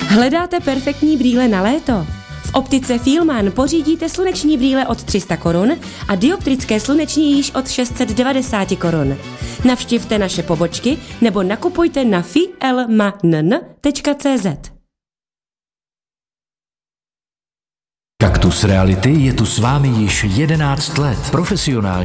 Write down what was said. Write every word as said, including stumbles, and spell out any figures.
Hledáte perfektní brýle na léto? V optice Fielmann pořídíte sluneční brýle od tři sta korun a dioptrické sluneční již od šest set devadesát korun. Navštivte naše pobočky nebo nakupujte na fielmann tečka cé zet. Kaktus Reality je tu s vámi již jedenáct let. Profesionální